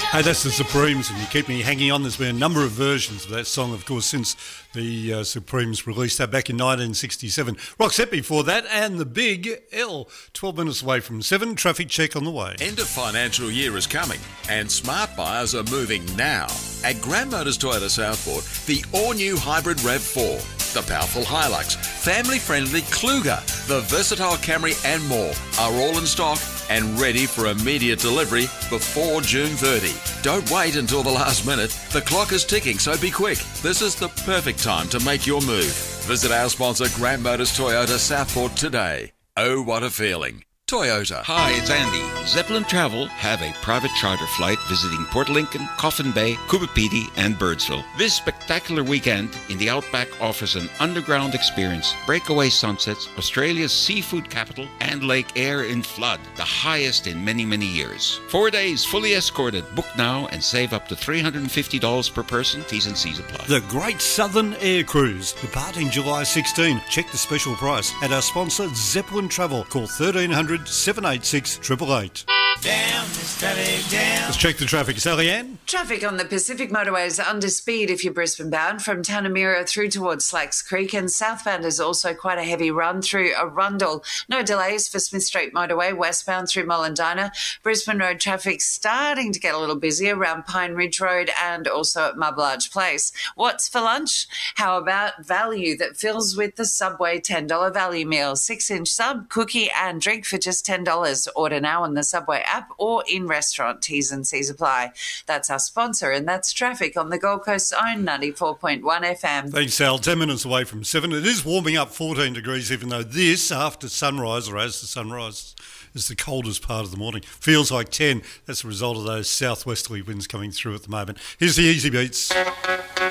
Hey, that's the Supremes, and you keep me hanging on. There's been a number of versions of that song, of course, since the Supremes released that back in 1967. Roxette before that, and the Big L. 12 minutes away from 7, traffic check on the way. End of financial year is coming, and smart buyers are moving now. At Grand Motors Toyota Southport, the all-new hybrid RAV4, the powerful Hilux, family-friendly Kluger, the versatile Camry and more are all in stock and ready for immediate delivery before June 30. Don't wait until the last minute. The clock is ticking, so be quick. This is the perfect time to make your move. Visit our sponsor, Grand Motors Toyota Southport today. Oh, what a feeling. Toyota. Hi, it's Andy. Zeppelin Travel have a private charter flight visiting Port Lincoln, Coffin Bay, Coopapedy, and Birdsville. This spectacular weekend in the Outback offers an underground experience, breakaway sunsets, Australia's seafood capital, and Lake Eyre in flood, the highest in many, many years. 4 days fully escorted. Book now and save up to $350 per person. T's and C's apply. The Great Southern Air Cruise, departing July 16. Check the special price at our sponsor, Zeppelin Travel. Call 1300 786 888. Down this traffic jam. Let's check the traffic. Sally Ann? Traffic on the Pacific motorways under speed if you're Brisbane bound from Tanamira through towards Slacks Creek, and southbound is also quite a heavy run through Arundel. No delays for Smith Street motorway westbound through Mullendina. Brisbane Road traffic starting to get a little busy around Pine Ridge Road and also at Mublarge Place. What's for lunch? How about value that fills with the Subway $10 value meal? 6-inch sub, cookie and drink for just $10. Order now on the Subway app or in restaurant. T's and C's apply. That's our sponsor, and that's traffic on the Gold Coast's own 94.1 FM. Thanks, Sal. 10 minutes away from 7. It is warming up 14 degrees, even though this, after sunrise, or as the sunrise, is the coldest part of the morning. Feels like 10. That's a result of those southwesterly winds coming through at the moment. Here's the Easy Beats.